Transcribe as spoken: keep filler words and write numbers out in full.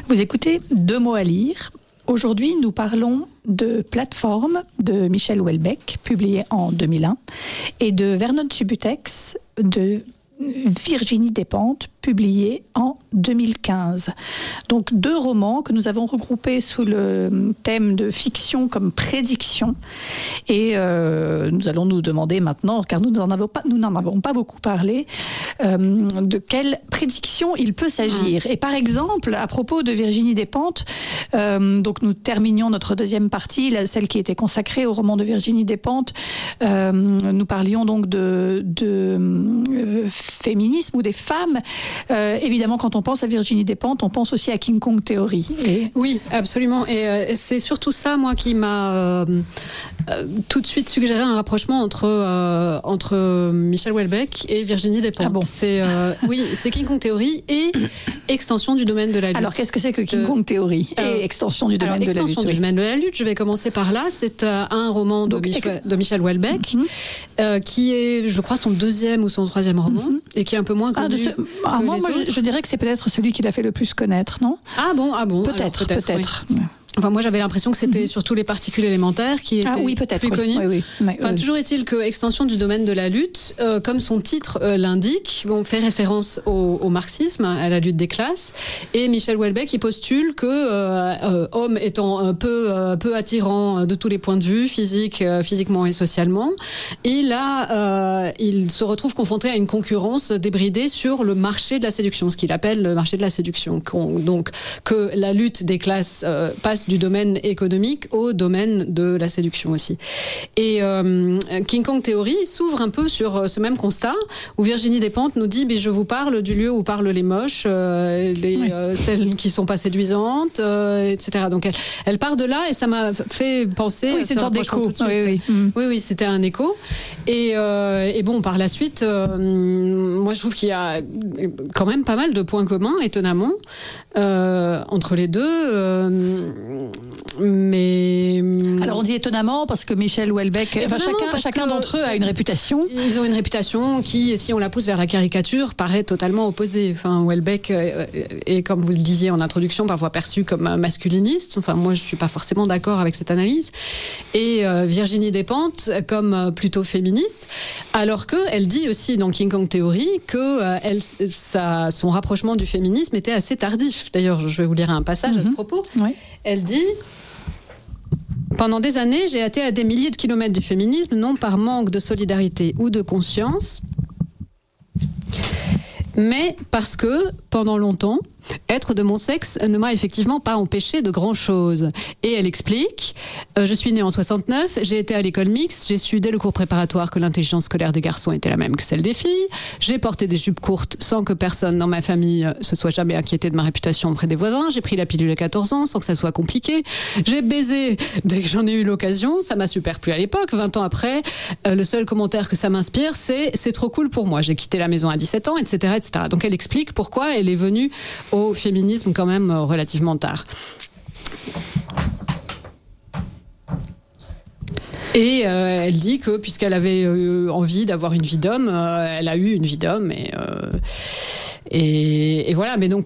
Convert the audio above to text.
Vous écoutez Deux mots à lire. Aujourd'hui, nous parlons de Plateforme de Michel Houellebecq, publié en deux mille un, et de Vernon Subutex de Virginie Despentes, publié en deux mille quinze. Donc deux romans que nous avons regroupés sous le thème de fiction comme prédiction. Et euh, nous allons nous demander maintenant, car nous n'en avons pas, nous n'en avons pas beaucoup parlé, euh, de quelle prédiction il peut s'agir. Et par exemple, à propos de Virginie Despentes, euh, donc nous terminions notre deuxième partie, celle qui était consacrée au roman de Virginie Despentes. Euh, nous parlions donc de, de euh, féminisme ou des femmes. Euh, évidemment, quand on pense à Virginie Despentes, on pense aussi à King Kong Theory. Et... Oui, absolument. Et euh, c'est surtout ça, moi, qui m'a euh, euh, tout de suite suggéré un rapprochement entre, euh, entre Michel Houellebecq et Virginie Despentes. Ah bon. C'est, euh, oui, c'est King Kong Theory et extension du domaine de la lutte. Alors, qu'est-ce que c'est que King Kong Theory et euh, extension du domaine alors, de la lutte? Extension du domaine de la lutte, je vais commencer par là. C'est euh, un roman de, Donc, Michel, de Michel Houellebecq, mm-hmm. euh, qui est, je crois, son deuxième ou son troisième roman, mm-hmm. et qui est un peu moins connu. Ah, ce... ah, moi, moi je, je dirais que c'est peut-être celui qui l'a fait le plus connaître, non? Ah bon, ah bon. Peut-être, alors, peut-être. peut-être. Oui. Enfin, moi, j'avais l'impression que c'était Mm-hmm. surtout les particules élémentaires qui étaient ah, oui, peut-être, plus oui. connues. Oui, oui, oui, enfin, oui. Toujours est-il que Extension du domaine de la lutte, euh, comme son titre euh, l'indique, bon, fait référence au, au marxisme, à la lutte des classes. Et Michel Houellebecq, il postule que, euh, euh, homme étant un peu, euh, peu attirant de tous les points de vue, physique, euh, physiquement et socialement, il, a, euh, il se retrouve confronté à une concurrence débridée sur le marché de la séduction, ce qu'il appelle le marché de la séduction. Donc, que la lutte des classes euh, passe du domaine économique au domaine de la séduction aussi. Et euh, King Kong Theory s'ouvre un peu sur ce même constat, où Virginie Despentes nous dit, mais je vous parle du lieu où parlent les moches, euh, les, oui. euh, celles qui sont pas séduisantes, euh, et cetera. Donc elle, elle part de là et ça m'a fait penser... Oui, c'est une sorte d'écho. Oui, oui. Mm. oui, oui, c'était un écho. Et, euh, et bon, par la suite, euh, moi je trouve qu'il y a quand même pas mal de points communs, étonnamment, euh, entre les deux. Euh, Mais alors on dit étonnamment parce que Michel Houellebecq, enfin, chacun, chacun d'entre eux a une réputation. Ils ont une réputation qui, si on la pousse vers la caricature, paraît totalement opposée. Enfin, Houellebecq est, comme vous le disiez en introduction, parfois perçu comme masculiniste. Enfin, moi, je suis pas forcément d'accord avec cette analyse. Et euh, Virginie Despentes comme plutôt féministe, alors que elle dit aussi dans King Kong Theory que euh, elle, sa, son rapprochement du féminisme était assez tardif. D'ailleurs, je vais vous lire un passage mm-hmm. à ce propos. Oui. Elle dit. Pendant des années, j'ai été à des milliers de kilomètres du féminisme, non par manque de solidarité ou de conscience, mais parce que, pendant longtemps, être de mon sexe ne m'a effectivement pas empêché de grand-chose. Et elle explique, euh, je suis née en soixante-neuf, j'ai été à l'école mixte, j'ai su dès le cours préparatoire que l'intelligence scolaire des garçons était la même que celle des filles, j'ai porté des jupes courtes sans que personne dans ma famille se soit jamais inquiété de ma réputation auprès des voisins, j'ai pris la pilule à quatorze ans sans que ça soit compliqué, j'ai baisé dès que j'en ai eu l'occasion, ça m'a super plu à l'époque, vingt ans après, euh, le seul commentaire que ça m'inspire, c'est « c'est trop cool pour moi, j'ai quitté la maison à dix-sept ans, et cetera et cetera » Donc elle explique pourquoi elle est venue au féminisme quand même relativement tard. Et euh, elle dit que puisqu'elle avait euh, envie d'avoir une vie d'homme, euh, elle a eu une vie d'homme et, euh, et, et voilà. Mais donc